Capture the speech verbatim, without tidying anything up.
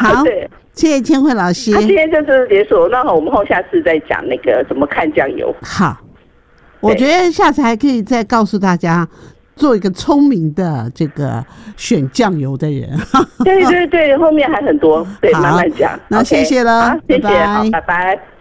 好，谢谢千惠老师。 那今天就这结束，那我们后下次再讲那个怎么看酱油。 好，我觉得下次还可以再告诉大家。做一个聪明的这个选酱油的人。 对对对，后面还很多，对，慢慢讲。 那谢谢了， 好，谢谢，好，拜拜。